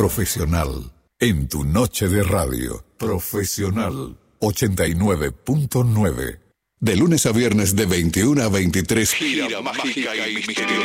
Profesional. En tu noche de radio. Profesional 89.9. De lunes a viernes de 21 a 23. Gira mágica y misteriosa.